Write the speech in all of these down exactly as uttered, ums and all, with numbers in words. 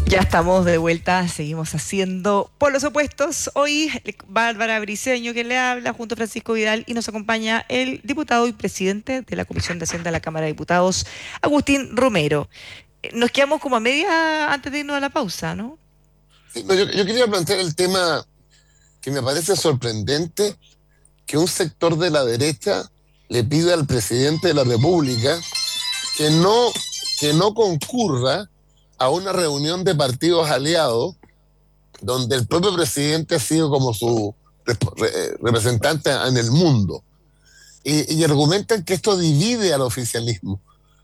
Ya estamos de vuelta, seguimos haciendo por los opuestos. Hoy Bárbara Briceño que le habla junto a Francisco Vidal y nos acompaña el diputado y presidente de la Comisión de Hacienda de la Cámara de Diputados, Agustín Romero. Eh, Nos quedamos como a media antes de irnos a la pausa, ¿no? Sí, no, yo, yo quería plantear el tema que me parece sorprendente, que un sector de la derecha le pide al presidente de la República que no, que no concurra a una reunión de partidos aliados donde el propio presidente ha sido como su re- representante en el mundo. Y, y argumentan que esto divide al oficialismo.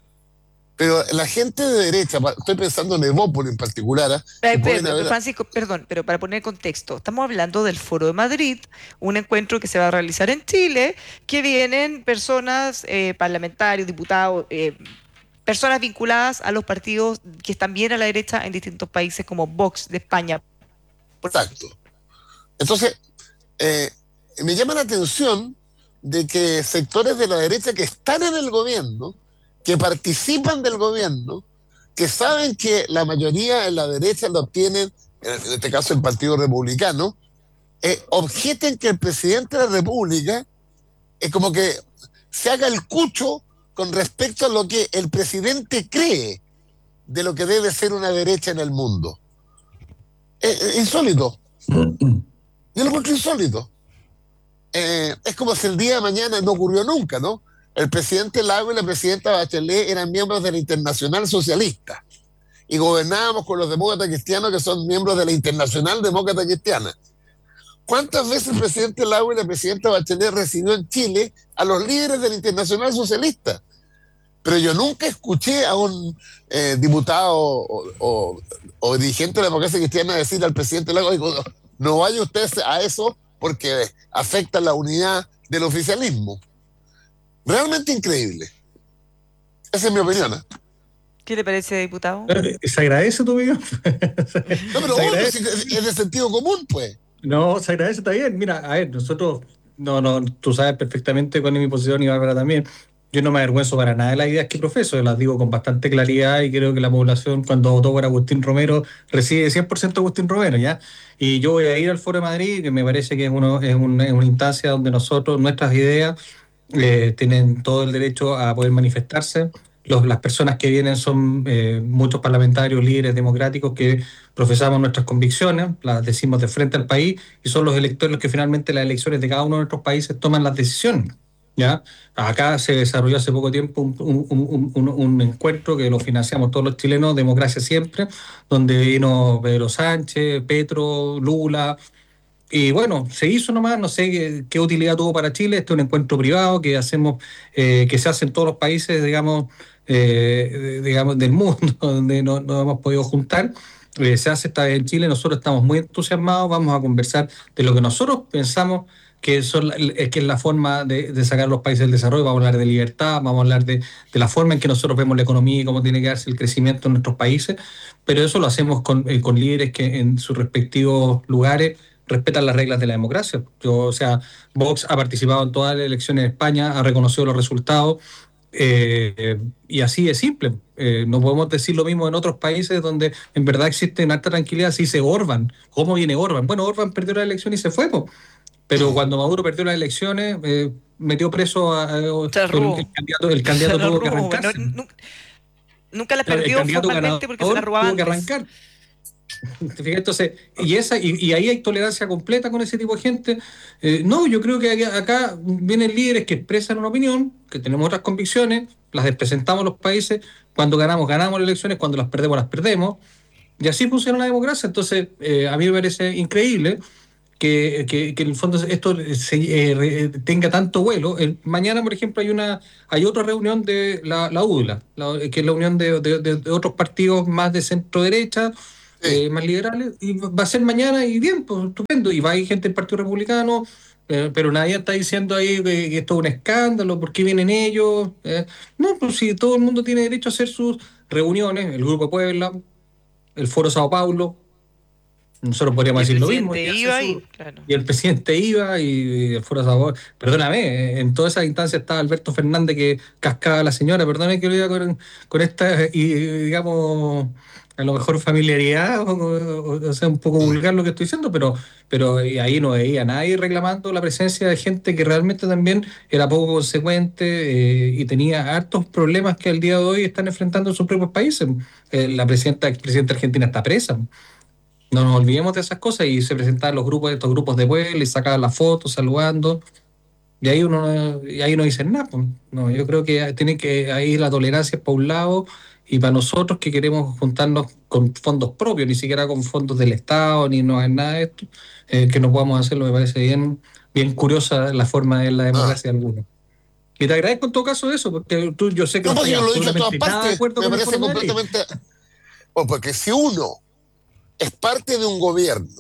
Pero la gente de derecha, estoy pensando en Evópolis en particular, ¿ah? Eh, Que pe- pueden pe- haber. Francisco, perdón, pero para poner contexto, estamos hablando del Foro de Madrid, un encuentro que se va a realizar en Chile, que vienen personas, eh, parlamentarios, diputados, eh, personas vinculadas a los partidos que están bien a la derecha en distintos países como Vox de España. Por- Exacto. Entonces, eh, me llama la atención de que sectores de la derecha que están en el gobierno, que participan del gobierno, que saben que la mayoría en la derecha lo obtienen, en este caso el Partido Republicano, eh, objeten que el presidente de la República es como que se haga el cucho con respecto a lo que el presidente cree de lo que debe ser una derecha en el mundo. Es, es insólito. Yo lo encuentro insólito. Eh, es como si el día de mañana no ocurrió nunca, ¿no? El presidente Lago y la presidenta Bachelet eran miembros de la Internacional Socialista y gobernábamos con los demócratas cristianos que son miembros de la Internacional Demócrata Cristiana. ¿Cuántas veces el presidente Lago y la presidenta Bachelet recibió en Chile a los líderes de la Internacional Socialista? Pero yo nunca escuché a un eh, diputado o, o, o dirigente de la democracia cristiana decir al presidente Lago, no, no vaya usted a eso porque afecta la unidad del oficialismo. Realmente increíble. Esa es mi opinión, ¿eh? ¿Qué le parece, diputado? Eh, ¿Se agradece tu opinión? No, pero Se obvio, agradece. si es de sentido común, pues. No, se agradece, está bien. Mira, a ver, nosotros, no, no, tú sabes perfectamente cuál es mi posición y Bárbara también. Yo no me avergüenzo para nada de las ideas que profeso, las digo con bastante claridad y creo que la población cuando votó por Agustín Romero recibe cien por ciento Agustín Romero, ¿ya? Y yo voy a ir al Foro de Madrid, que me parece que es, uno, es, un- es una instancia donde nosotros, nuestras ideas, eh, tienen todo el derecho a poder manifestarse. Los, las personas que vienen son eh, muchos parlamentarios, líderes democráticos que profesamos nuestras convicciones, las decimos de frente al país y son los electores los que finalmente las elecciones de cada uno de nuestros países toman las decisiones. ¿Ya? Acá se desarrolló hace poco tiempo un, un, un, un, un encuentro que lo financiamos todos los chilenos, Democracia Siempre, donde vino Pedro Sánchez, Petro, Lula, y bueno, se hizo nomás, no sé qué, qué utilidad tuvo para Chile. Este es un encuentro privado que hacemos, eh, que se hace en todos los países, digamos, eh, digamos del mundo, donde no, no hemos podido juntar. Eh, se hace esta vez en Chile, nosotros estamos muy entusiasmados, vamos a conversar de lo que nosotros pensamos que, son, la- es, que es la forma de, de sacar a los países del desarrollo, vamos a hablar de libertad, vamos a hablar de, de la forma en que nosotros vemos la economía y cómo tiene que darse el crecimiento en nuestros países, pero eso lo hacemos con, eh, con líderes que en sus respectivos lugares respetan las reglas de la democracia. Yo, o sea, Vox ha participado en todas las elecciones de España, ha reconocido los resultados, eh, y así es simple. Eh, no podemos decir lo mismo en otros países donde en verdad existe alta tranquilidad. Si dice Orban, ¿cómo viene Orban? Bueno, Orban perdió la elección y se fue, po. Pero cuando Maduro perdió las elecciones, eh, metió preso a, a- el, Se la el robó. candidato, el Se candidato la tuvo que robó. No, arrancarse. nu- nunca la El, el perdió candidato formalmente porque se la ganador robaba tuvo que antes. arrancar. ¿Te fijas? Entonces, y, esa, y, y ahí hay tolerancia completa con ese tipo de gente. Eh, no, yo creo que acá, acá vienen líderes que expresan una opinión, que tenemos otras convicciones, las presentamos a los países, cuando ganamos, ganamos las elecciones, cuando las perdemos, las perdemos, y así funciona la democracia. Entonces, eh, a mí me parece increíble que, que, que en el fondo esto se, eh, re- tenga tanto vuelo. El- mañana, por ejemplo, hay una hay otra reunión de la, la U D L A, la- que es la unión de, de- de- de otros partidos más de centro derecha, Sí. eh, más liberales, y va a ser mañana y bien, pues estupendo, y va a ir gente del Partido Republicano, eh, pero nadie está diciendo ahí que, que esto es un escándalo, ¿por qué vienen ellos? Eh, no, pues si todo el mundo tiene derecho a hacer sus reuniones, el Grupo Puebla, el Foro Sao Paulo, Nosotros podríamos Y el decir lo mismo. presidente Y, hace iba su- y, claro. y el presidente iba y, y fuera sabor. Perdóname, en todas esas instancias estaba Alberto Fernández que cascaba a la señora. Perdóname que lo diga con, con esta, y, digamos, a lo mejor familiaridad, o, o- o sea, un poco Mm. vulgar lo que estoy diciendo, pero, pero y ahí no veía a nadie reclamando la presencia de gente que realmente también era poco consecuente, eh, y tenía hartos problemas que al día de hoy están enfrentando en sus propios países. Eh, la presidenta, expresidenta argentina está presa. No nos olvidemos de esas cosas y se presentaban los grupos, estos grupos de vuelo y sacaban las fotos saludando y ahí uno no- y ahí no dicen nada, pues. No, yo creo que tiene que ahí la tolerancia es para un lado y para nosotros que queremos juntarnos con fondos propios, ni siquiera con fondos del Estado, ni no es nada de esto, eh, que no podamos hacerlo, me parece bien, bien curiosa la forma de la Ah. democracia de algunos. Y te agradezco en todo caso eso, porque tú, yo sé que No, no porque estás yo lo he dicho en todas absolutamente nada de partes, acuerdo me con el parece Foro de Madrid. completamente... O porque si uno es parte de un gobierno,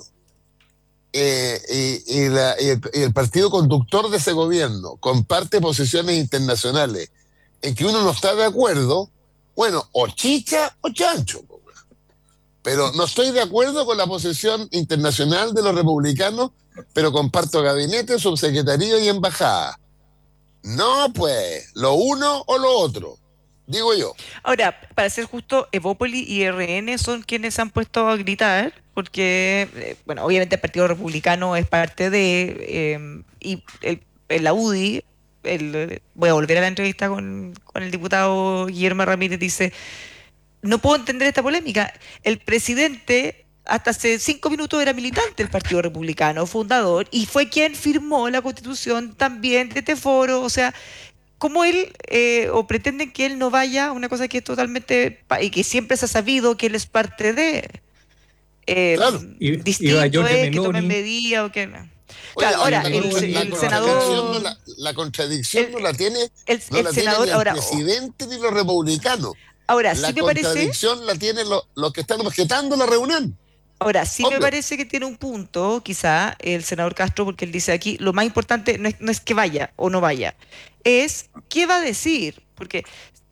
eh, y, y la- y el, y el partido conductor de ese gobierno comparte posiciones internacionales en que uno no está de acuerdo, bueno, o chicha o chancho. po. Pero no estoy de acuerdo con la posición internacional de los republicanos, pero comparto gabinete, subsecretaría y embajada. No, pues, lo uno o lo otro, digo yo. Ahora, para ser justo, Evópoli y R N son quienes se han puesto a gritar, porque, eh, bueno, obviamente el Partido Republicano es parte de, eh, y el, el- la U D I, el- voy a volver a la entrevista con, con el diputado Guillermo Ramírez, dice, no puedo entender esta polémica. El presidente hasta hace cinco minutos era militante del Partido Republicano, fundador, y fue quien firmó la constitución también de este foro, o sea, como él, eh, o pretenden que él no vaya, una cosa que es totalmente, pa- y que siempre se ha sabido que él es parte de, eh, Claro. Y, iba distinto Giorgia es que tomen Meloni, medidas o que no. Oye, Claro, la, Giorgia ahora, la el, contra- Meloni la el iba a contradicción no senador, la, la contradicción no el, la tiene, el, no el la tiene senador, ni el ahora, oh, presidente ni los republicanos. ahora sí La me parece. contradicción la tienen lo- los que están objetando la reunión. Ahora, sí me Obvio. parece que tiene un punto, quizá, el senador Castro, porque él dice aquí, lo más importante no es, no es que vaya o no vaya, es qué va a decir, porque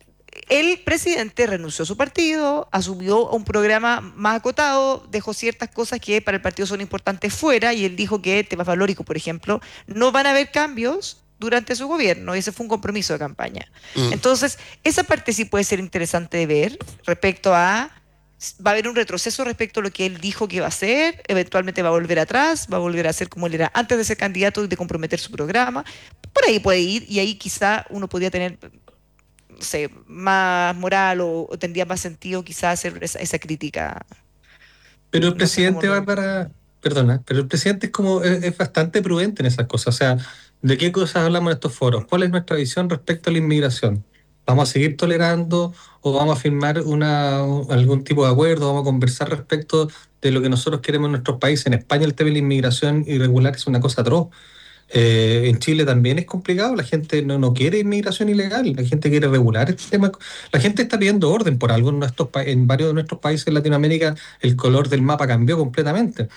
el presidente renunció a su partido, asumió un programa más acotado, dejó ciertas cosas que para el partido son importantes fuera, y él dijo que temas valóricos, por ejemplo, no van a haber cambios durante su gobierno, y ese fue un compromiso de campaña. Mm. Entonces, esa parte sí puede ser interesante de ver respecto a, va a haber un retroceso respecto a lo que él dijo que iba a hacer, eventualmente va a volver atrás, va a volver a ser como él era antes de ser candidato y de comprometer su programa. Por ahí puede ir, y ahí quizá uno podría tener, no sé, más moral, o, o tendría más sentido quizás hacer esa, esa crítica. pero el No sé cómo presidente lo... Bárbara, perdona, pero el presidente es como es, es bastante prudente en esas cosas. O sea, ¿de qué cosas hablamos en estos foros? ¿Cuál es nuestra visión respecto a la inmigración? ¿Vamos a seguir tolerando o vamos a firmar una, un- algún tipo de acuerdo? ¿Vamos a conversar respecto de lo que nosotros queremos en nuestros países? En España el tema de la inmigración irregular es una cosa atroz. Eh, en Chile también es complicado, la gente no, no quiere inmigración ilegal, la gente quiere regular este tema. La gente está pidiendo orden por algo en, nuestros, pa- en varios de nuestros países de Latinoamérica, el color del mapa cambió completamente.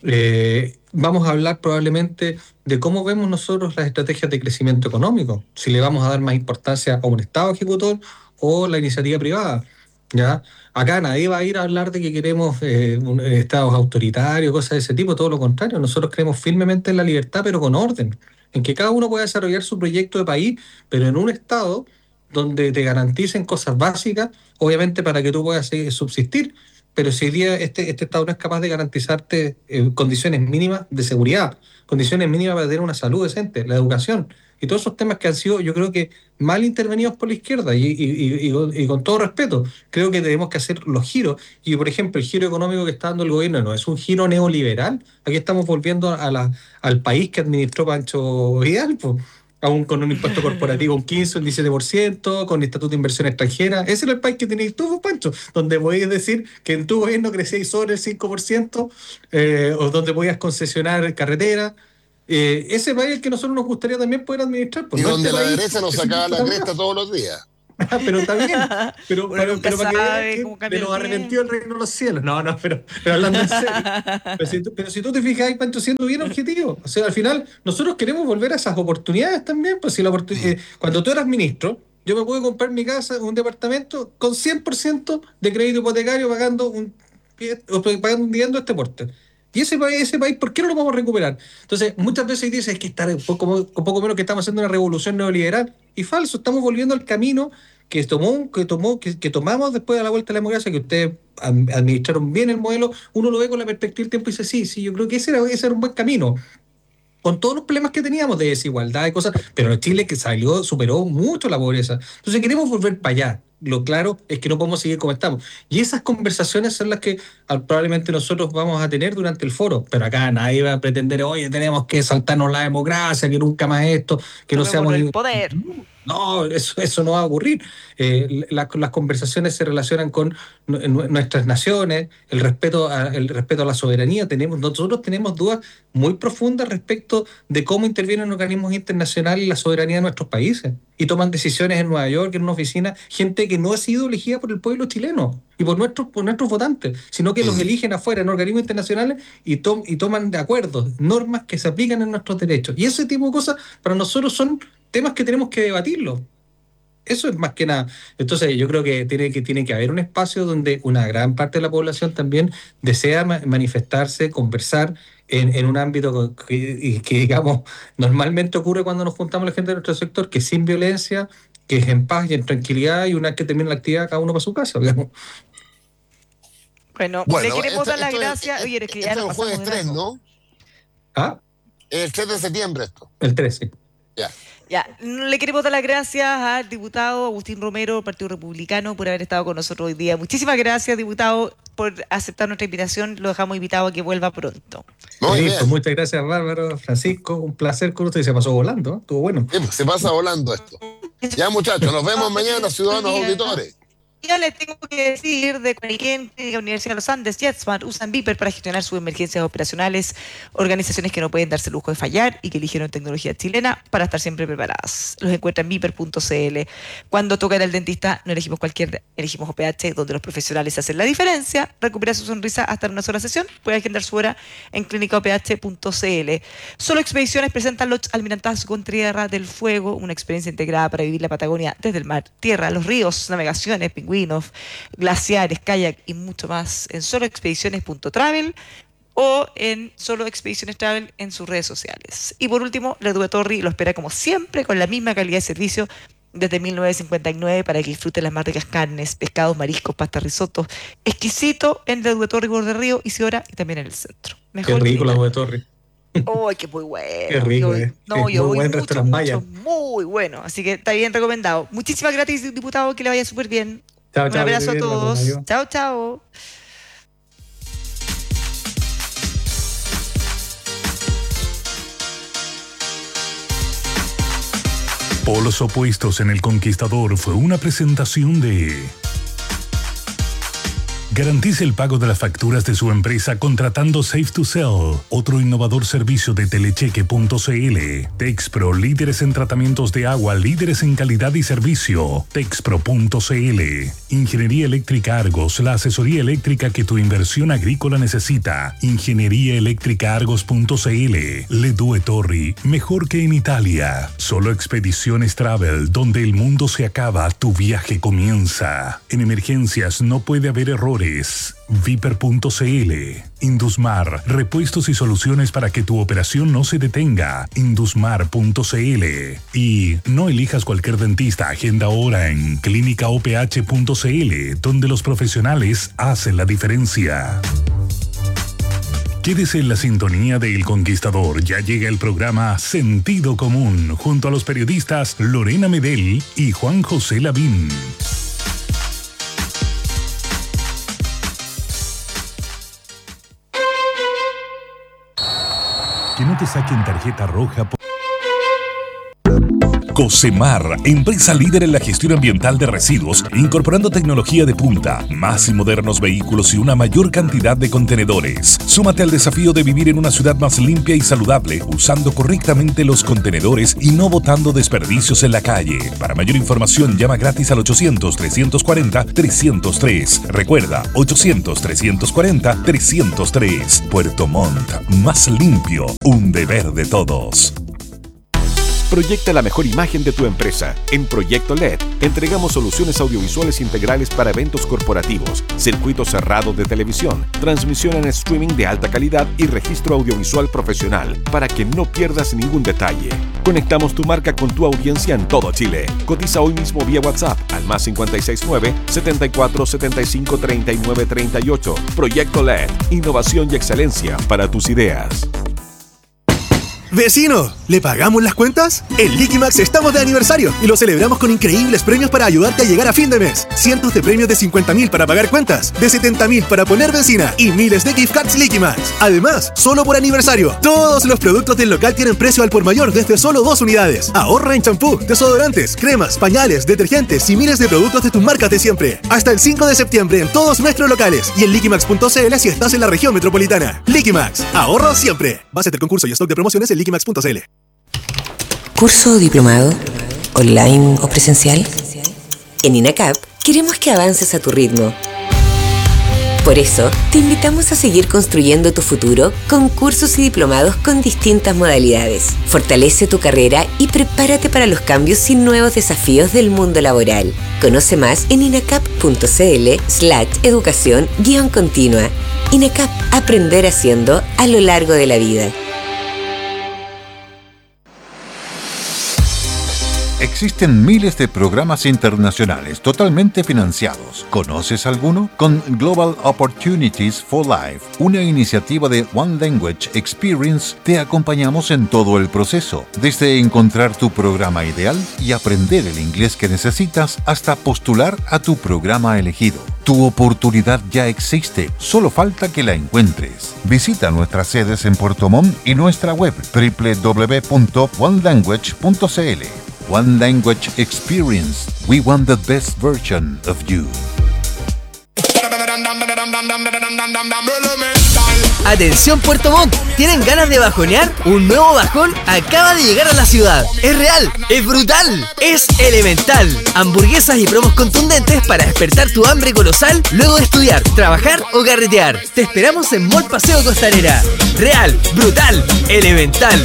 Eh, vamos a hablar probablemente de cómo vemos nosotros las estrategias de crecimiento económico, si le vamos a dar más importancia a un Estado ejecutor o la iniciativa privada. ¿Ya? Acá nadie va a ir a hablar de que queremos eh, un- eh, estados autoritarios, cosas de ese tipo, todo lo contrario. Nosotros creemos firmemente en la libertad, pero con orden, en que cada uno pueda desarrollar su proyecto de país, pero en un estado donde te garanticen cosas básicas, obviamente para que tú puedas eh, subsistir. Pero si hoy día este, este estado no es capaz de garantizarte eh, condiciones mínimas de seguridad, condiciones mínimas para tener una salud decente, la educación, y todos esos temas que han sido, yo creo que mal intervenidos por la izquierda, y, y- y- y con, y con todo respeto, creo que tenemos que hacer los giros. Y por ejemplo, el giro económico que está dando el gobierno no es un giro neoliberal. Aquí estamos volviendo a la, al país que administró Pancho Vidal, pues, aún con un impuesto corporativo un quince, un diecisiete por ciento, con estatuto de inversión extranjera. Ese era el país que tenías tú, pues, Pancho, donde podías decir que en tu gobierno crecíais sobre el cinco por ciento, eh, o donde podías concesionar carretera. Eh, ese país es el que nosotros nos gustaría también poder administrar, Y pues no donde este la país derecha nos que se sacaba la importa cresta más. todos los días. Pero está bien, pero, Uno pero, nunca pero para que vean sabe que cómo de cambia los el arrepentidos el tiempo. reino de los cielos. No, no, pero, pero hablando en serio. Pero si, tú- pero si tú te fijas, Pancho, siendo bien objetivo. O sea, al final, nosotros queremos volver a esas oportunidades también. Pues si la oportun- Mm. eh, cuando tú eras ministro, yo me pude comprar mi casa, un departamento, con cien por ciento de crédito hipotecario pagando un, pie- o pagando un dividendo de este porte. Y ese país, ese país, ¿por qué no lo vamos a recuperar? Entonces, muchas veces dicen que estar un poco, un poco menos que estamos haciendo una revolución neoliberal. Y falso, estamos volviendo al camino que tomó, que tomó, que, que tomamos después de la vuelta a la democracia, que ustedes administraron bien el modelo. Uno lo ve con la perspectiva del tiempo y dice, sí, sí, yo creo que ese era, ese era un buen camino. Con todos los problemas que teníamos de desigualdad y cosas, pero en Chile que salió, superó mucho la pobreza. Entonces queremos volver para allá. Lo claro es que no podemos seguir como estamos. Y esas conversaciones son las que probablemente nosotros vamos a tener durante el foro. Pero acá nadie va a pretender, oye, tenemos que saltarnos la democracia, que nunca más esto, que no seamos... el poder. No, eso, eso no va a ocurrir. Eh, la, las conversaciones se relacionan con nuestras naciones, el respeto, a, el respeto a la soberanía. Tenemos, nosotros tenemos dudas muy profundas respecto de cómo intervienen organismos internacionales y la soberanía de nuestros países. Y toman decisiones en Nueva York, en una oficina, gente que no ha sido elegida por el pueblo chileno y por nuestros, por nuestros votantes, sino que los eligen afuera en organismos internacionales y, to, y toman de acuerdo normas que se aplican en nuestros derechos. Y ese tipo de cosas para nosotros son temas que tenemos que debatirlo. Eso es más que nada. Entonces yo creo que tiene que, tiene que haber un espacio donde una gran parte de la población también desea ma- manifestarse, conversar en, en un ámbito que, que, digamos, normalmente ocurre cuando nos juntamos la gente de nuestro sector, que es sin violencia, que es en paz y en tranquilidad, y una vez que termina la actividad, cada uno para su casa, digamos. Bueno, Bueno, le queremos esto, dar las esto gracias. Es, Oye, es que esto ya es nos el jueves pasamos de tres, largo. ¿no? ¿Ah? El tres de septiembre esto. El trece. Ya. Ya, le queremos dar las gracias al diputado Agustín Romero, Partido Republicano, por haber estado con nosotros hoy día. Muchísimas gracias, diputado, por aceptar nuestra invitación. Lo dejamos invitado a que vuelva pronto. Muy Sí, bien. pues muchas gracias, Bárbaro, Francisco. Un placer con usted. Se pasó volando, ¿eh? Estuvo bueno. Sí, pues, se pasa volando esto. Ya, muchachos, nos vemos mañana, ciudadanos auditores. Ya les tengo que decir de Cuaniquén, Clínica Universidad de los Andes, JetSmart, usan Viper para gestionar sus emergencias operacionales, organizaciones que no pueden darse el lujo de fallar y que eligieron tecnología chilena para estar siempre preparadas. Los encuentran en viper punto c l. Cuando toca ir al dentista, no elegimos cualquier, elegimos O P H, donde los profesionales hacen la diferencia. Recupera su sonrisa hasta en una sola sesión. Puede agendar su hora en clínica o p h punto c l. Solo Expediciones presenta los Almirantazos con Tierra del Fuego, una experiencia integrada para vivir la Patagonia desde el mar, tierra, los ríos, navegaciones, pingüinos, glaciares, kayak y mucho más en solo expediciones punto travel o en Solo Expediciones Travel en sus redes sociales. Y por último, la Due Torri lo espera como siempre con la misma calidad de servicio desde mil novecientos cincuenta y nueve para que disfruten las más ricas carnes, pescados, mariscos, pastas, risotos. Exquisito en la Due Torri, Borde Río, Isidora y también en el centro. Qué rico la Due Torri. ¡Ay, qué muy bueno! Qué rico, yo, eh. No, es yo muy voy buen mucho, restaurante mucho, Maya. muy bueno. Así que está bien recomendado. Muchísimas gracias, diputado, que le vaya súper bien. Chao, Un chao, abrazo a bien, todos. adiós. Chao, chao. Polos opuestos en El Conquistador fue una presentación de... Garantice el pago de las facturas de su empresa contratando Safe to Sell, otro innovador servicio de telecheque punto c l. Texpro, líderes en tratamientos de agua, líderes en calidad y servicio. Texpro punto c l. Ingeniería Eléctrica Argos, la asesoría eléctrica que tu inversión agrícola necesita. Ingeniería Eléctrica Argos punto c l. Le Due Torri, mejor que en Italia. Solo Expediciones Travel, donde el mundo se acaba, tu viaje comienza. En emergencias no puede haber errores. Viper punto c l. Indusmar, repuestos y soluciones para que tu operación no se detenga. Indusmar punto c l. Y no elijas cualquier dentista, agenda ahora en clínica o p h punto c l, donde los profesionales hacen la diferencia. Quédese en la sintonía de El Conquistador. Ya llega el programa Sentido Común, junto a los periodistas Lorena Medel y Juan José Lavín. Que no te saquen tarjeta roja por... Cocemar, empresa líder en la gestión ambiental de residuos, incorporando tecnología de punta, más y modernos vehículos y una mayor cantidad de contenedores. Súmate al desafío de vivir en una ciudad más limpia y saludable, usando correctamente los contenedores y no botando desperdicios en la calle. Para mayor información, llama gratis al ochocientos, trescientos cuarenta, trescientos tres. Recuerda, ochocientos, trescientos cuarenta, trescientos tres. Puerto Montt, más limpio, un deber de todos. Proyecta la mejor imagen de tu empresa. En Proyecto L E D entregamos soluciones audiovisuales integrales para eventos corporativos, circuito cerrado de televisión, transmisión en streaming de alta calidad y registro audiovisual profesional para que no pierdas ningún detalle. Conectamos tu marca con tu audiencia en todo Chile. Cotiza hoy mismo vía WhatsApp al más cinco seis nueve, setenta y cuatro, setenta y cinco, treinta y nueve, treinta y ocho. Proyecto L E D. Innovación y excelencia para tus ideas. ¡Vecino! ¿Le pagamos las cuentas? En Liquimax estamos de aniversario y lo celebramos con increíbles premios para ayudarte a llegar a fin de mes. Cientos de premios de cincuenta mil para pagar cuentas, de setenta mil para poner benzina y miles de gift cards Liquimax. Además, solo por aniversario, todos los productos del local tienen precio al por mayor desde solo dos unidades. Ahorra en champú, desodorantes, cremas, pañales, detergentes y miles de productos de tus marcas de siempre. Hasta el cinco de septiembre en todos nuestros locales y en liquimax punto c l si estás en la región metropolitana. Liquimax, ahorro siempre. Base del concurso y stock de promociones en liquimax punto c l. ¿Curso o diplomado? ¿Online o presencial? En INACAP queremos que avances a tu ritmo. Por eso, te invitamos a seguir construyendo tu futuro con cursos y diplomados con distintas modalidades. Fortalece tu carrera y prepárate para los cambios y nuevos desafíos del mundo laboral. Conoce más en inacap punto c l slash educación guión continua. INACAP, aprender haciendo a lo largo de la vida. Existen miles de programas internacionales totalmente financiados. ¿Conoces alguno? Con Global Opportunities for Life, una iniciativa de One Language Experience, te acompañamos en todo el proceso, desde encontrar tu programa ideal y aprender el inglés que necesitas hasta postular a tu programa elegido. Tu oportunidad ya existe, solo falta que la encuentres. Visita nuestras sedes en Puerto Montt y nuestra web doble u doble u doble u punto one language punto c l. One Language Experience. We want the best version of you. Atención Puerto Montt, ¿tienen ganas de bajonear? Un nuevo bajón acaba de llegar a la ciudad. Es real, es brutal, es elemental. Hamburguesas y promos contundentes para despertar tu hambre colosal luego de estudiar, trabajar o carretear. Te esperamos en Mall Paseo Costanera. Real, brutal, elemental.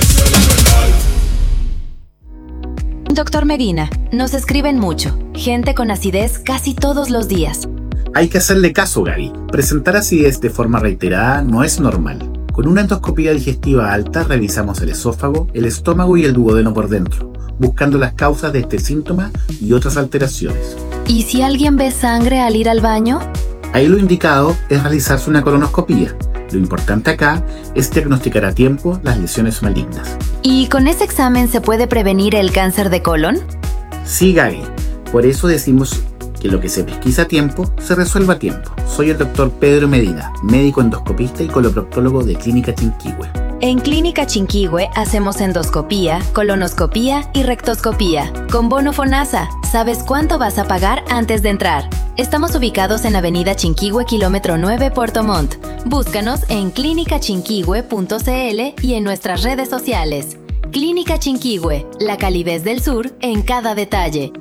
Doctor Medina, nos escriben mucho. Gente con acidez casi todos los días. Hay que hacerle caso, Gaby. Presentar acidez de forma reiterada no es normal. Con una endoscopía digestiva alta revisamos el esófago, el estómago y el duodeno por dentro, buscando las causas de este síntoma y otras alteraciones. ¿Y si alguien ve sangre al ir al baño? Ahí lo indicado es realizarse una colonoscopía. Lo importante acá es diagnosticar a tiempo las lesiones malignas. ¿Y con ese examen se puede prevenir el cáncer de colon? Sí, Gaby. Por eso decimos que lo que se pesquisa a tiempo, se resuelva a tiempo. Soy el doctor Pedro Medina, médico endoscopista y coloproctólogo de Clínica Chinquihue. En Clínica Chinquihue hacemos endoscopía, colonoscopía y rectoscopía. Con bono FONASA, sabes cuánto vas a pagar antes de entrar. Estamos ubicados en Avenida Chinquihue, kilómetro nueve, Puerto Montt. Búscanos en clínica chinquihue punto c l y en nuestras redes sociales. Clínica Chinquihue, la calidez del sur en cada detalle.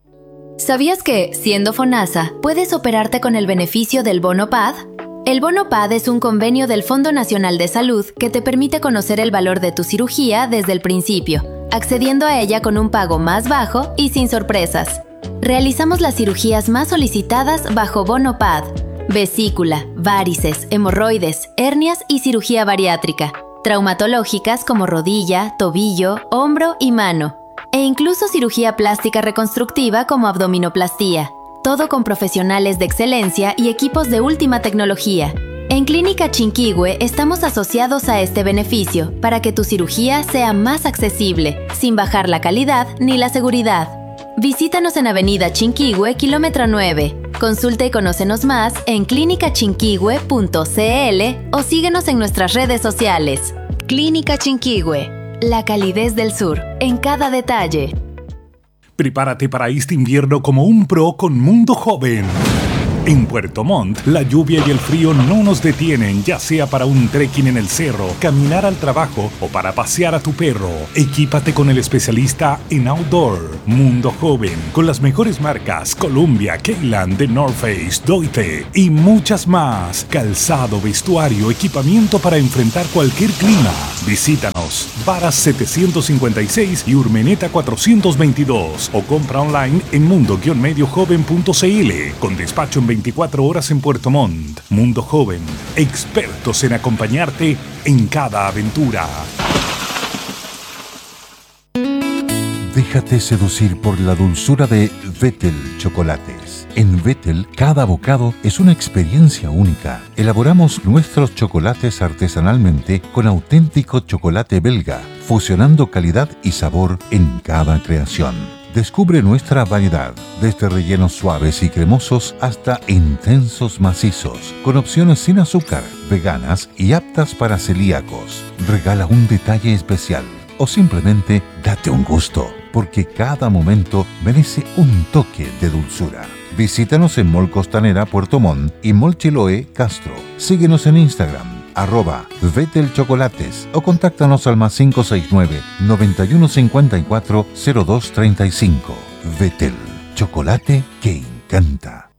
¿Sabías que, siendo FONASA, puedes operarte con el beneficio del bono P A D? El bono P A D es un convenio del Fondo Nacional de Salud que te permite conocer el valor de tu cirugía desde el principio, accediendo a ella con un pago más bajo y sin sorpresas. Realizamos las cirugías más solicitadas bajo bono P A D: vesícula, varices, hemorroides, hernias y cirugía bariátrica, traumatológicas como rodilla, tobillo, hombro y mano, e incluso cirugía plástica reconstructiva como abdominoplastía. Todo con profesionales de excelencia y equipos de última tecnología. En Clínica Chinquihue estamos asociados a este beneficio para que tu cirugía sea más accesible, sin bajar la calidad ni la seguridad. Visítanos en Avenida Chinquihue, kilómetro nueve. Consulta y conócenos más en clínica chinquihue punto c l o síguenos en nuestras redes sociales. Clínica Chinquihue, la calidez del sur, en cada detalle. Prepárate para este invierno como un pro con Mundo Joven. En Puerto Montt, la lluvia y el frío no nos detienen, ya sea para un trekking en el cerro, caminar al trabajo o para pasear a tu perro. Equípate con el especialista en outdoor, Mundo Joven, con las mejores marcas Columbia, Keyland, The North Face, Doite y muchas más. Calzado, vestuario, equipamiento para enfrentar cualquier clima. Visítanos, Varas setecientos cincuenta y seis y Urmeneta cuatrocientos veintidós o compra online en mundo guion medio joven punto c l con despacho en veinticuatro horas en Puerto Montt. Mundo Joven, expertos en acompañarte en cada aventura. Déjate seducir por la dulzura de Vettel Chocolates. En Vettel, cada bocado es una experiencia única. Elaboramos nuestros chocolates artesanalmente con auténtico chocolate belga, fusionando calidad y sabor en cada creación. Descubre nuestra variedad, desde rellenos suaves y cremosos hasta intensos macizos, con opciones sin azúcar, veganas y aptas para celíacos. Regala un detalle especial o simplemente date un gusto, porque cada momento merece un toque de dulzura. Visítanos en Mall Costanera Puerto Montt y Mall Chiloé Castro. Síguenos en Instagram, arroba Vettel Chocolates, o contáctanos al más cinco seis nueve, noventa y uno cincuenta y cuatro, cero dos treinta y cinco. Vettel, chocolate que encanta.